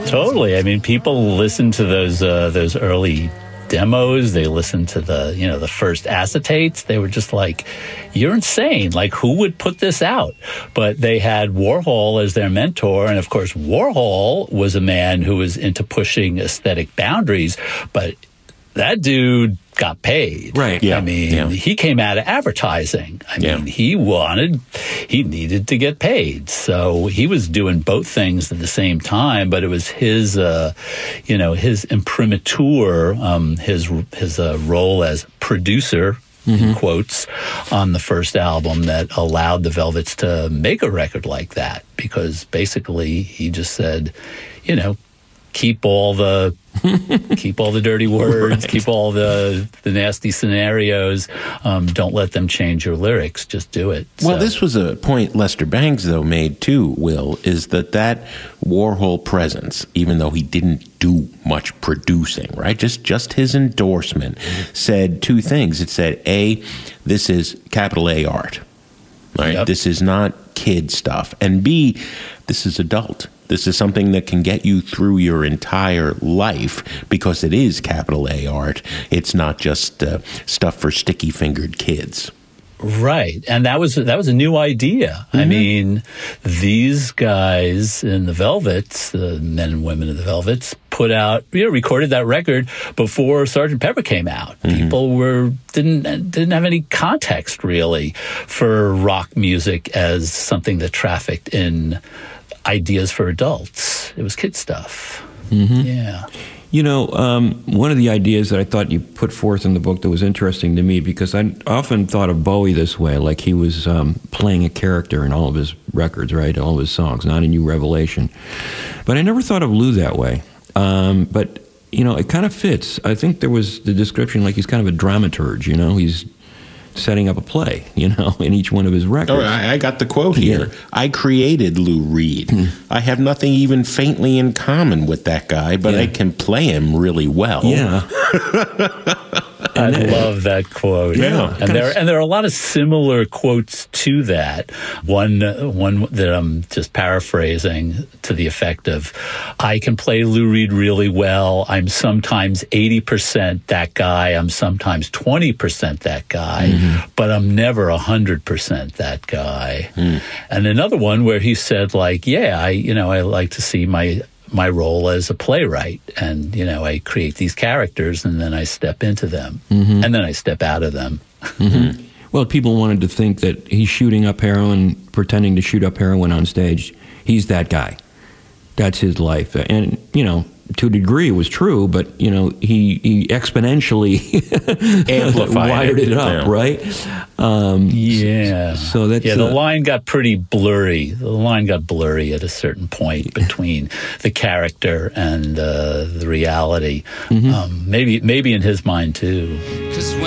Totally. I mean, people listen to those early demos. They listened to the first acetates. They were just like, you're insane. Like, who would put this out? But they had Warhol as their mentor. And of course, Warhol was a man who was into pushing aesthetic boundaries, but that dude got paid. Right. Yeah. I mean, he came out of advertising. I mean, he needed to get paid. So he was doing both things at the same time, but it was his, his imprimatur, his role as producer, in quotes, on the first album that allowed the Velvets to make a record like that, because basically he just said, keep all the dirty words, keep all the nasty scenarios. Don't let them change your lyrics. Just do it. Well, this was a point Lester Bangs, though, made too, Will, is that Warhol presence, even though he didn't do much producing, right? Just his endorsement said two things. It said, A, this is capital A art, right? Yep. This is not kid stuff. And B, this is adult. This is something that can get you through your entire life because it is capital A art. It's not just stuff for sticky-fingered kids. Right. And that was a new idea. I mean, these guys in the Velvets, the men and women of the Velvets, recorded that record before Sgt. Pepper came out. People didn't have any context really for rock music as something that trafficked in ideas for adults. It was kid stuff. Yeah. One of the ideas that I thought you put forth in the book that was interesting to me, because I often thought of Bowie this way, like he was playing a character in all of his records, right? All of his songs, not a new revelation. But I never thought of Lou that way. But, it kind of fits. I think there was the description like he's kind of a dramaturge, he's setting up a play, in each one of his records. Oh, I got the quote here. Yeah. I created Lou Reed. I have nothing even faintly in common with that guy, but I can play him really well. Yeah. I love that quote. Yeah. And there are a lot of similar quotes to that. One that I'm just paraphrasing to the effect of, I can play Lou Reed really well. I'm sometimes 80% that guy. I'm sometimes 20% that guy, but I'm never 100% that guy. And another one where he said, like, I like to see my role as a playwright, and I create these characters and then I step into them and then I step out of them. Well, people wanted to think that he's shooting up heroin, pretending to shoot up heroin on stage. He's that guy. That's his life. And to a degree it was true, but he exponentially amplified wired it up, right? So that's the line got pretty blurry. The line got blurry at a certain point between the character and the reality. Maybe in his mind too. 'Cause